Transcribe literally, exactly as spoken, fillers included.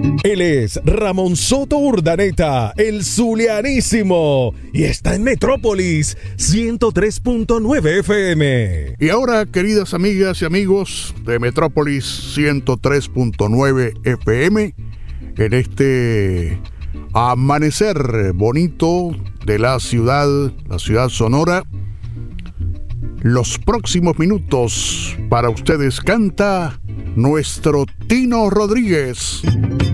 Él es Ramón Soto Urdaneta, el zulianísimo, y está en Metrópolis ciento tres punto nueve F M. Y ahora, queridas amigas y amigos de Metrópolis ciento tres punto nueve F M, en este amanecer bonito de la ciudad, la ciudad sonora, los próximos minutos para ustedes canta nuestro Tino Rodríguez.